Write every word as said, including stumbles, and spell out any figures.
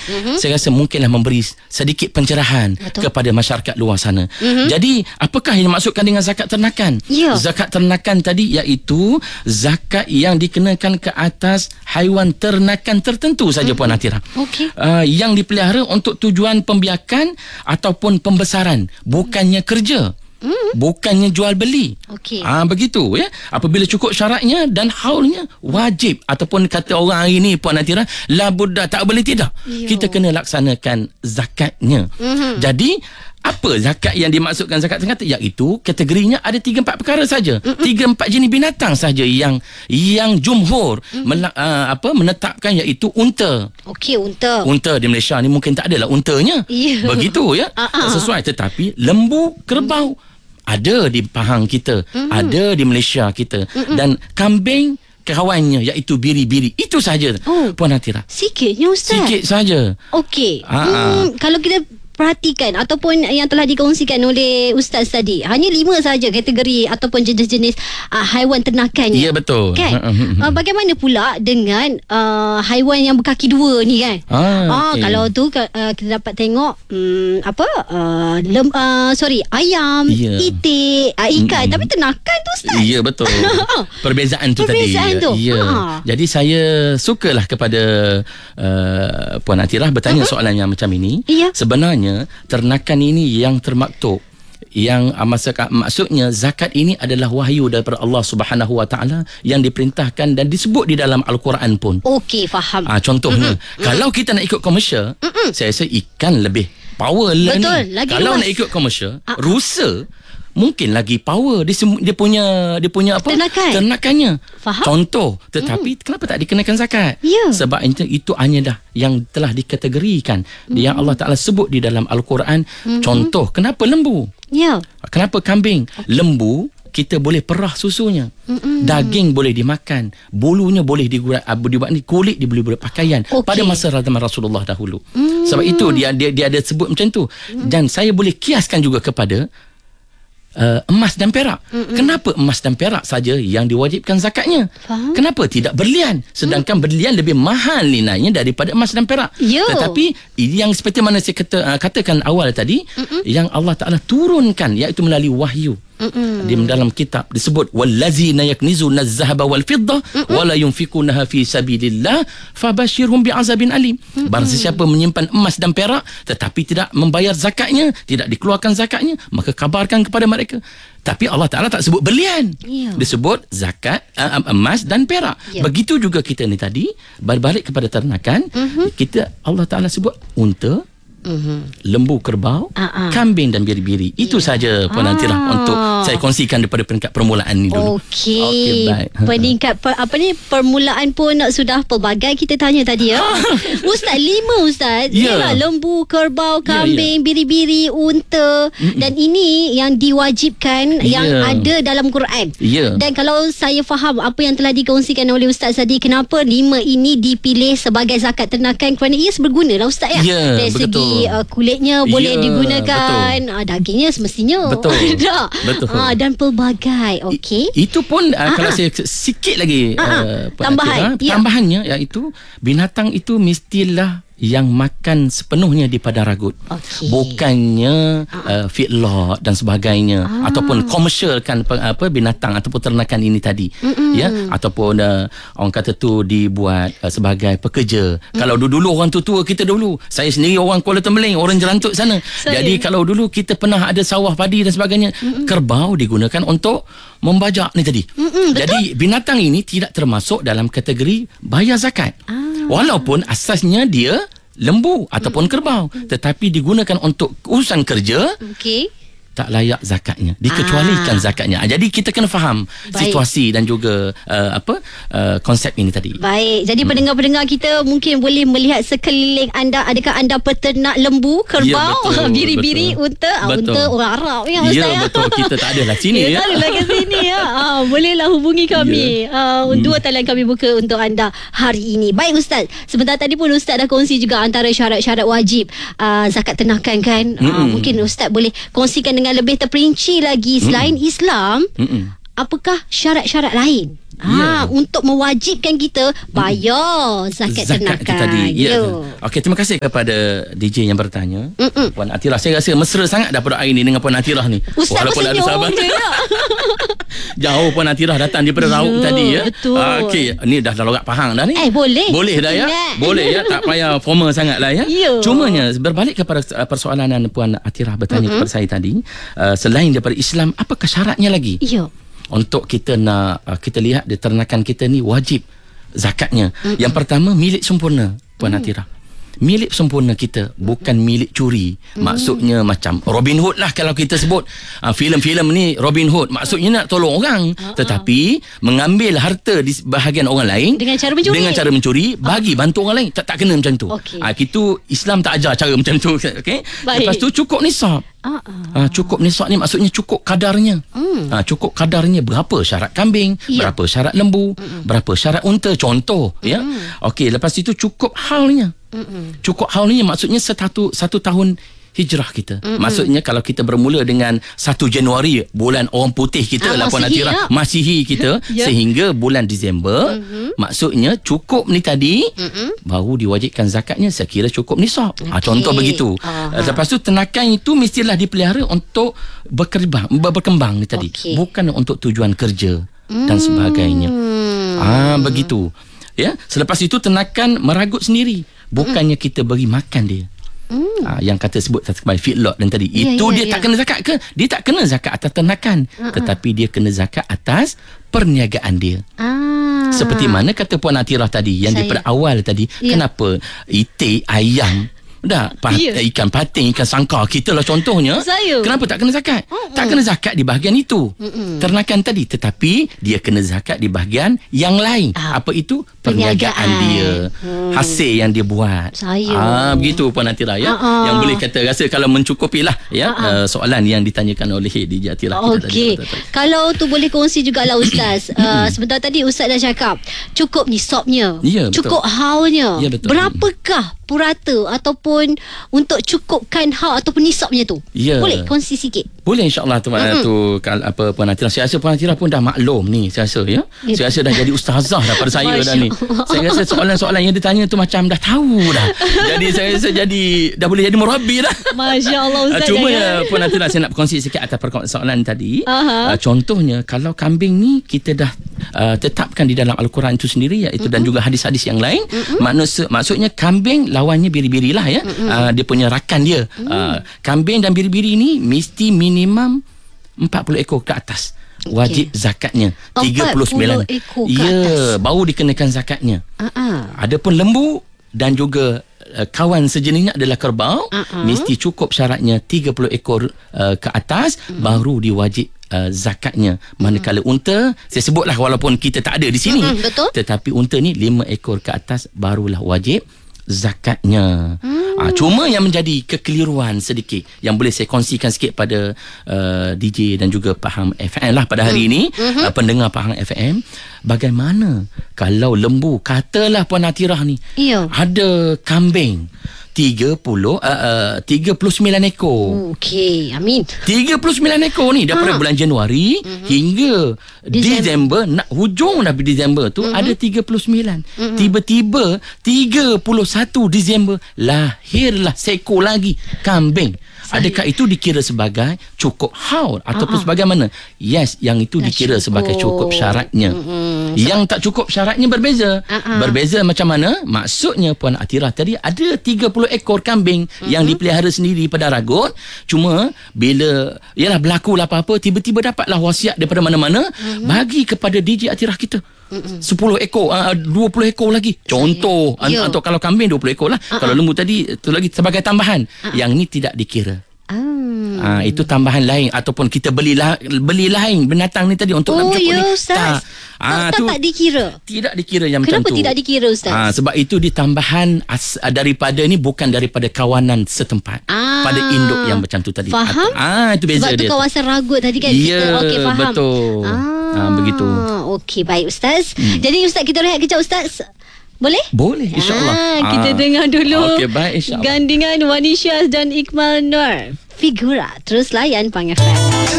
mm-hmm. saya rasa mungkinlah memberi sedikit pencerahan Betul. kepada masyarakat luar sana. Mm-hmm. Jadi apakah yang dimaksudkan dengan zakat ternakan? Yeah. Zakat ternakan tadi iaitu zakat yang dikenakan ke atas haiwan ternakan tertentu saja, mm-hmm. Puan Atira. Okay. Uh, yang dipelihara untuk tujuan pembiakan ataupun pembesaran, bukannya kerja. Hmm. Bukannya jual beli. Okey. Ah, begitu ya. Apabila cukup syaratnya dan haulnya, wajib, ataupun kata orang hari ni Puan Atira, la budda, tak boleh tidak. Yo. Kita kena laksanakan zakatnya. Mm-hmm. Jadi apa zakat yang dimaksudkan zakat ternakan? Iaitu kategorinya ada tiga empat perkara saja. Mm-hmm. tiga empat jenis binatang saja yang yang jumhur mm-hmm. mela, uh, apa menetapkan, iaitu unta. Okey, unta. Unta di Malaysia ni mungkin tak adalah untanya. Yeah. Begitu ya. Uh-huh. Tak sesuai, tetapi lembu, kerbau mm-hmm. ada di Pahang kita, mm-hmm. ada di Malaysia kita, mm-hmm. dan kambing kawannya iaitu biri-biri. Itu saja. Oh, Puan Atira. Sikitnya Ustaz. Sikit saja. Okey. Hmm, kalau kita perhatikan ataupun yang telah dikongsikan oleh Ustaz tadi, hanya lima saja kategori ataupun jenis-jenis uh, haiwan ternakannya. Ya, betul. Kan? uh, bagaimana pula dengan uh, haiwan yang berkaki dua ni kan? Ah, uh, okay. Kalau tu uh, kita dapat tengok um, apa uh, lem, uh, sorry ayam, yeah. itik, uh, ikan, mm-hmm. tapi ternakan tu Ustaz. Ya, betul. Perbezaan tu Perbezaan tadi. tu. Ya. Ha. Jadi saya sukalah kepada uh, Puan Atira bertanya uh-huh. soalan yang macam ini. Yeah. Sebenarnya ternakan ini yang termaktub, yang maksud, maksudnya zakat ini adalah wahyu daripada Allah Subhanahu Wa Taala yang diperintahkan dan disebut di dalam Al-Quran pun. Okey, faham. Ah, contohnya, mm-hmm. kalau kita nak ikut komersial, mm-hmm. saya rasa ikan lebih power lah. Betul, ni. lagi Kalau luas. nak ikut komersial, uh-uh. rusa mungkin lagi power dia, sem- dia punya dia punya apa? Ternakan. Ternakannya. Faham? Contoh, tetapi mm. kenapa tak dikenakan zakat? Yeah. Sebab itu, itu hanya dah yang telah dikategorikan, mm. yang Allah Taala sebut di dalam Al-Quran. Mm-hmm. Contoh, kenapa lembu? Ya. Yeah. Kenapa kambing? Okay. Lembu kita boleh perah susunya. Mm-mm. Daging boleh dimakan, bulunya boleh digunakan, dibuat ni, kulit dia boleh buat pakaian. Okay. Pada masa zaman Rasulullah dahulu. Mm. Sebab itu dia dia dia ada sebut macam tu. Mm. Dan saya boleh kiaskan juga kepada Uh, emas dan perak. Mm-mm. Kenapa emas dan perak saja yang diwajibkan zakatnya? Faham? Kenapa tidak berlian? Sedangkan mm. berlian lebih mahal nilainya daripada emas dan perak. Yo. Tetapi yang seperti mana saya kata, uh, katakan awal tadi, Mm-mm. yang Allah Taala turunkan iaitu melalui wahyu. Mm-mm. Di dalam kitab disebut wallazina yaknizuna az-zahaba wal fiddah wa la yunfikunaha fi sabilillah fabashshirhum bi'azabin alim. Mm-mm. Barang sesiapa menyimpan emas dan perak tetapi tidak membayar zakatnya, tidak dikeluarkan zakatnya, maka kabarkan kepada mereka. Tapi Allah Taala tak sebut berlian. Yeah. Disebut zakat uh, emas dan perak. Yeah. Begitu juga kita ni tadi berbalik kepada ternakan, mm-hmm. kita Allah Taala sebut unta, Mm-hmm. lembu, kerbau, uh-uh. kambing dan biri-biri. Itu yeah. saja Puan ah. Atira untuk saya kongsikan daripada peringkat permulaan ni dulu. Okey. Okay, baik. Peringkat per, apa ni permulaan pun sudah pelbagai kita tanya tadi ya. Ustaz, lima Ustaz. Yeah. Yalah, lembu, kerbau, kambing, yeah, yeah. biri-biri, unta. Mm-mm. Dan ini yang diwajibkan, yeah. yang ada dalam Quran. Yeah. Dan kalau saya faham apa yang telah dikongsikan oleh Ustaz tadi, kenapa lima ini dipilih sebagai zakat ternakan, kerana ia berguna lah Ustaz ya. Yeah, dari segi Uh, kulitnya boleh yeah, digunakan, uh, dagingnya semestinya betul. tak? Betul. Uh, dan pelbagai. Okey. I, itu pun uh, uh-huh. kalau saya sikit lagi uh, tambahan, Atira, tambahannya yeah. iaitu binatang itu mestilah yang makan sepenuhnya di padang ragut. Okay. Bukannya uh, feedlot dan sebagainya, ah. ataupun komersialkan apa binatang ataupun ternakan ini tadi. Mm-mm. Ya, ataupun uh, orang kata tu dibuat uh, sebagai pekerja. Mm. Kalau dulu orang tua-tua kita dulu, saya sendiri orang Kuala Tembeling, orang Jerantuk sana. Sorry. Jadi kalau dulu kita pernah ada sawah padi dan sebagainya, Mm-mm. kerbau digunakan untuk membajak ni tadi. Mm-mm, jadi binatang ini tidak termasuk dalam kategori bayar zakat. Ah. Walaupun asasnya dia lembu ataupun kerbau, tetapi digunakan untuk urusan kerja, okay. tak layak zakatnya, dikecualikan ah. zakatnya. Jadi kita kena faham Baik. situasi dan juga uh, apa uh, konsep ini tadi. Baik. Jadi hmm. pendengar-pendengar kita mungkin boleh melihat sekeliling anda. Adakah anda peternak lembu, kerbau, ya, betul, biri-biri, betul. unta? Ah, unta orang Arab ya Ustaz. Ya, betul. Kita tak adalah sini ya. Tak adalah kat sini ya. Ah, bolehlah hubungi kami. Ya. Ah, hmm. Dua talian kami buka untuk anda hari ini. Baik Ustaz. Sebentar tadi pun Ustaz dah kongsi juga antara syarat-syarat wajib uh, zakat ternakan kan. Hmm. Ah, mungkin Ustaz boleh kongsikan dengan lebih terperinci lagi selain Mm-mm. Islam, Mm-mm. apakah syarat-syarat lain Ha, yeah. Untuk mewajibkan kita bayar zakat, zakat ternakan. Itu tadi. Ya. Yeah. Okey, terima kasih kepada D J yang bertanya. Mm-mm. Puan Atirah, saya rasa mesra sangat daripada hari ni dengan Puan Atirah ni. Ustaz walaupun ada sahabat. ya. Jauh Puan Atirah datang daripada Ya, Raub tadi ya. betul. Ah, Okey, ni dah logat Pahang dah ni. Eh, boleh. Boleh dah ya. Ingat. Boleh ya, tak payah formal sangat lah ya. Ya. Cumanya berbalik kepada uh, persoalan Puan Atirah bertanya mm-hmm. kepada saya tadi, uh, selain daripada Islam, apakah syaratnya lagi? Ya. Untuk kita nak uh, kita lihat di ternakan kita ni wajib zakatnya. Mm-hmm. Yang pertama, milik sempurna Puan mm. Atirah. Milik sempurna kita, bukan milik curi. Mm. Maksudnya macam Robin Hood lah kalau kita sebut. Uh, filem-filem ni Robin Hood, maksudnya nak tolong orang, uh-huh. tetapi mengambil harta di bahagian orang lain dengan cara mencuri. Dengan cara mencuri, bagi uh. bantu orang lain, tak tak kena macam tu. Okay. Uh, itu Islam tak ajar cara macam tu, okey. Lepas tu cukup nisab. Uh-uh. Uh, cukup nisab ni maksudnya cukup kadarnya. Mm. Uh, cukup kadarnya berapa syarat kambing, yeah. berapa syarat lembu, Mm-mm. berapa syarat unta, contoh. Mm-mm. Ya. Okey, lepas itu cukup halnya. Mm-mm. Cukup halnya maksudnya satu satu tahun hijrah kita. Mm-mm. Maksudnya kalau kita bermula dengan satu Januari, bulan orang putih kita, ah, lah Puan Atirah, Masihi kita, yeah. sehingga bulan Disember, mm-hmm. maksudnya cukup ni tadi, mm-hmm. baru diwajibkan zakatnya, saya kira cukup nisab. Okay. Ha, contoh begitu. Uh-huh. Lepas tu ternakan itu mestilah dipelihara untuk berkembang, berkembang ni tadi. Okay. Bukan untuk tujuan kerja mm. dan sebagainya. Ah, ha, begitu. Ya, selepas itu ternakan meragut sendiri. Bukannya mm. kita beri makan dia. Mm. Ha, yang kata sebut sebagai feedlot dan tadi yeah, itu yeah, dia yeah. tak kena zakat ke? Dia tak kena zakat atas ternakan, uh-uh. tetapi dia kena zakat atas perniagaan dia. Ah. Seperti mana kata Puan Atirah tadi yang Saya. daripada awal tadi, yeah. kenapa itik ayam dah pat, yeah. ikan pating, ikan sangkar kita lah contohnya. Saya. Kenapa tak kena zakat? Uh-uh. Tak kena zakat di bahagian itu. Uh-uh. Ternakan tadi, tetapi dia kena zakat di bahagian yang lain. Uh. Apa itu? Perniagaan, perniagaan dia. Hmm. Hasil yang dia buat. Saya. Ah, begitu Puan Atirah ya. Uh-uh. Yang boleh kata rasa kalau mencukupi lah ya uh-uh. uh, soalan yang ditanyakan oleh D J Atirah. Okey. Kalau tu boleh kongsi jugalah Ustaz. uh, sebentar tadi Ustaz dah cakap cukup nisabnya. Ya, cukup haulnya. Ya, berapakah purata ataupun untuk cukupkan hal ataupun nisabnya tu? Ya. Boleh kongsi sikit? Boleh, insya-Allah tu, mm-hmm. tu apa Puan Atirah. Saya rasa Puan Atirah pun dah maklum ni, saya rasa ya. ya. Saya rasa dah jadi ustazah daripada saya dah ni. Saya rasa soalan-soalan yang ditanya tu macam dah tahu dah. Jadi saya rasa jadi dah boleh jadi murabbi dah. Masya-Allah Ustaz. Cuma ya Puan Atirah, saya nak berkongsi sikit atas soalan tadi. Uh, contohnya kalau kambing ni kita dah uh, tetapkan di dalam Al-Quran itu sendiri, iaitu mm-hmm. dan juga hadis-hadis yang lain. Mm-hmm. Maksud, maksudnya kambing lawannya biri-biri lah ya. Mm-hmm. Uh, dia punya rakan dia. Mm-hmm. Uh, kambing dan biri-biri ni mesti minimum empat puluh ekor ke atas. Wajib okay. zakatnya tiga puluh sembilan ekor ke ya, atas. Baru dikenakan zakatnya. Uh-uh. Adapun lembu dan juga uh, kawan sejenisnya adalah kerbau, uh-uh. mesti cukup syaratnya tiga puluh ekor uh, ke atas, uh-huh. baru diwajib uh, zakatnya. Manakala uh-huh. unta, saya sebutlah walaupun kita tak ada di sini, uh-huh, betul? Tetapi unta ni lima ekor ke atas barulah wajib zakatnya. Hmm. Ha, cuma yang menjadi kekeliruan sedikit yang boleh saya kongsikan sikit pada uh, D J dan juga Pahang F M lah pada hari hmm. ini, hmm. uh, pendengar Pahang F M, bagaimana kalau lembu, katalah Puan Atirah ni, iyo. ada kambing tiga puluh, uh, uh, tiga puluh sembilan ekor. Okey, amin. tiga puluh sembilan ekor ni daripada ha. bulan Januari uh-huh. hingga Disember, nak hujung dah Disember tu uh-huh. ada tiga puluh sembilan. Uh-huh. Tiba-tiba tiga puluh satu Disember lahirlah seekor lagi kambing. Saya. Adakah itu dikira sebagai cukup haul ataupun uh-huh. sebagaimana? Yes, yang itu dah dikira cukup. sebagai cukup syaratnya. Uh-huh. Yang tak cukup syaratnya berbeza. Uh-huh. Berbeza macam mana? Maksudnya Puan Atirah tadi ada tiga puluh ekor kambing uh-huh. yang dipelihara sendiri pada ragut. Cuma bila yalah berlakulah apa-apa, tiba-tiba dapatlah wasiat daripada mana-mana, uh-huh. bagi kepada D J Atirah kita. Mm-mm. sepuluh ekor, uh, dua puluh ekor lagi. Contoh, Yo. atau kalau kambing dua puluh ekor lah. Uh-uh. Kalau lembu tadi tu lagi sebagai tambahan. Uh-uh. Yang ni tidak dikira. Um. Uh, itu tambahan lain ataupun kita beli la- beli lain binatang ni tadi untuk oh, nak bercukup ni. Tak. Ah, tu tak dikira. Tidak dikira yang Kenapa macam tu. Kenapa tidak dikira Ustaz? Ah, sebab itu ditambahan as, daripada ni bukan daripada kawanan setempat. Ah, pada induk yang macam tu tadi. Faham? Ah, itu beza sebab dia. Sebab tu kawasan ragut tadi kan. Ya, okey faham. Betul. Ah. Ha, begitu. Okey, baik Ustaz. Hmm. Jadi Ustaz, kita rehat kejap Ustaz. Boleh? Boleh, insya-Allah. Ah, kita ah. dengar dulu. Okey, baik, insya-Allah. Gandingan Wani Syaz dan Iqmal Nur. Figura. Terus layan Pahang F M.